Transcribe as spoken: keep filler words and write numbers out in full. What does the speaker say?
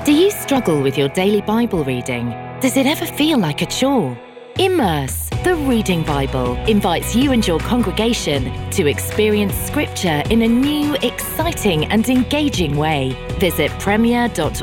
Do you struggle with your daily Bible reading? Does it ever feel like a chore? Immerse, the Reading Bible, invites you and your congregation to experience Scripture in a new, exciting and engaging way. Visit premier dot